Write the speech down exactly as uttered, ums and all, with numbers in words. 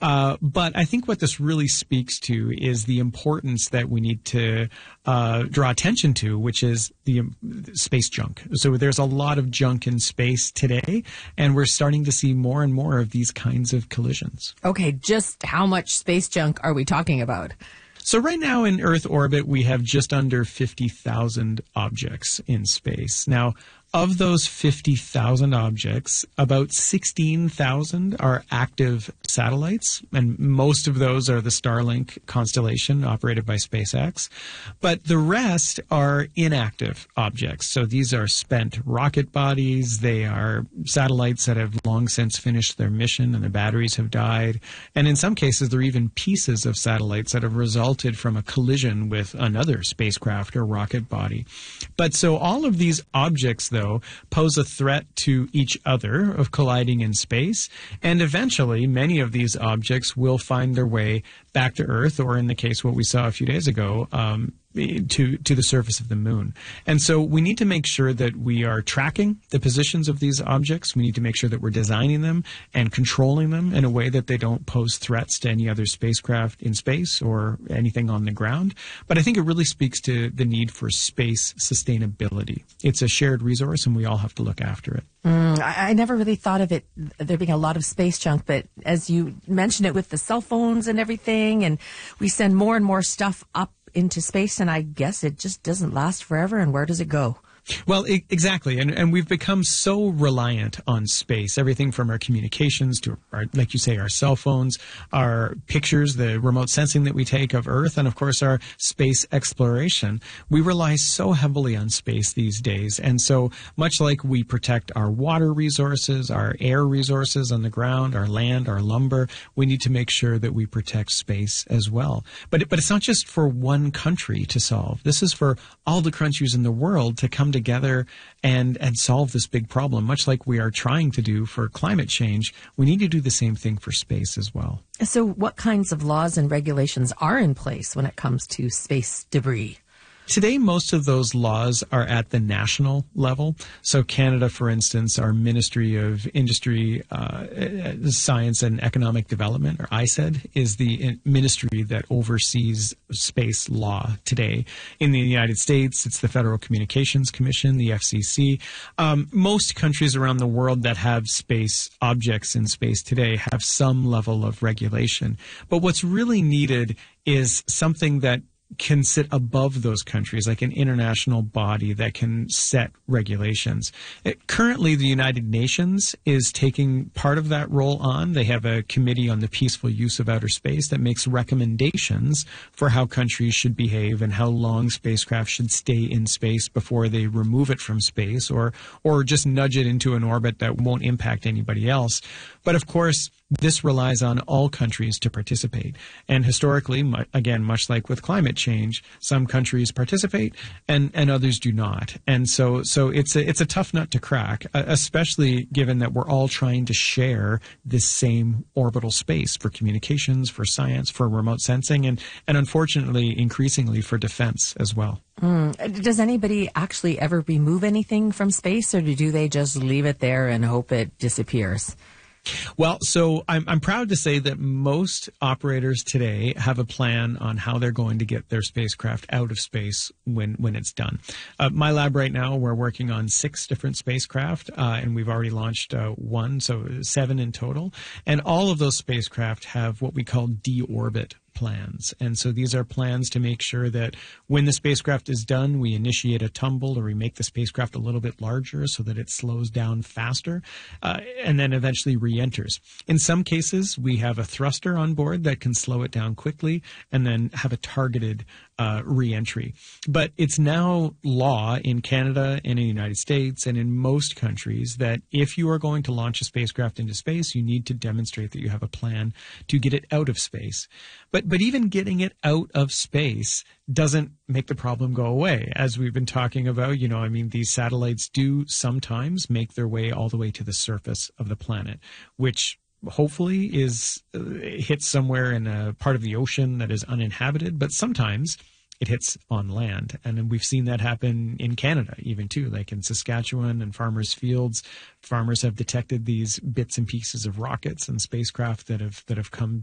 Uh, but I think what this really speaks to is the importance that we need to uh, draw attention to, which is the um, space junk. So there's a lot of junk in space today, and we're starting to see more and more of these kinds of collisions. Okay, just how much space junk are we talking about? So right now in Earth orbit, we have just under fifty thousand objects in space. Now, of those fifty thousand objects, about sixteen thousand are active satellites, and most of those are the Starlink constellation operated by SpaceX. But the rest are inactive objects. So these are spent rocket bodies. They are satellites that have long since finished their mission and the batteries have died. And in some cases, they're even pieces of satellites that have resulted from a collision with another spacecraft or rocket body. But so all of these objects, though, pose a threat to each other of colliding in space, and eventually many of these objects will find their way back to Earth, or in the case what we saw a few days ago, um, to to the surface of the moon. And so we need to make sure that we are tracking the positions of these objects. We need to make sure that we're designing them and controlling them in a way that they don't pose threats to any other spacecraft in space or anything on the ground. But I think it really speaks to the need for space sustainability. It's a shared resource, and we all have to look after it. Mm, I, I never really thought of it, there being a lot of space junk, but as you mentioned it with the cell phones and everything, and we send more and more stuff up into space, and I guess it just doesn't last forever. And where does it go? Well, I- exactly. And, and we've become so reliant on space, everything from our communications to, our, like you say, our cell phones, our pictures, the remote sensing that we take of Earth, and of course our space exploration. We rely so heavily on space these days. And so much like we protect our water resources, our air resources on the ground, our land, our lumber, we need to make sure that we protect space as well. But, it, but it's not just for one country to solve. This is for all the countries in the world to come together and, and solve this big problem, much like we are trying to do for climate change. We need to do the same thing for space as well. So what kinds of laws and regulations are in place when it comes to space debris? Today, most of those laws are at the national level. So Canada, for instance, our Ministry of Industry, uh, Science and Economic Development, or I S E D, is the ministry that oversees space law today. In the United States, it's the Federal Communications Commission, the F C C. Um, most countries around the world that have space objects in space today have some level of regulation. But what's really needed is something that can sit above those countries, like an international body that can set regulations. It, currently, the United Nations is taking part of that role on. They have a committee on the peaceful use of outer space that makes recommendations for how countries should behave and how long spacecraft should stay in space before they remove it from space, or or just nudge it into an orbit that won't impact anybody else. But of course, this relies on all countries to participate. And historically, mu- again, much like with climate change, some countries participate and, and others do not. And so so it's a, it's a tough nut to crack, uh, especially given that we're all trying to share this same orbital space for communications, for science, for remote sensing, and, and unfortunately, increasingly for defense as well. Mm. Does anybody actually ever remove anything from space, or do they just leave it there and hope it disappears? Well, so I'm, I'm proud to say that most operators today have a plan on how they're going to get their spacecraft out of space when, when it's done. Uh, my lab right now, we're working on six different spacecraft, uh, and we've already launched uh, one, so seven in total. And all of those spacecraft have what we call deorbit plans. And so these are plans to make sure that when the spacecraft is done, we initiate a tumble, or we make the spacecraft a little bit larger so that it slows down faster, uh, and then eventually re-enters. In some cases, we have a thruster on board that can slow it down quickly and then have a targeted uh, re-entry. But it's now law in Canada and in the United States and in most countries that if you are going to launch a spacecraft into space, you need to demonstrate that you have a plan to get it out of space. But but even getting it out of space doesn't make the problem go away. As we've been talking about, you know, I mean, these satellites do sometimes make their way all the way to the surface of the planet, which hopefully is uh, hits somewhere in a part of the ocean that is uninhabited, but sometimes it hits on land. And then we've seen that happen in Canada even too, like in Saskatchewan and Farmers Fields. Farmers have detected these bits and pieces of rockets and spacecraft that have that have come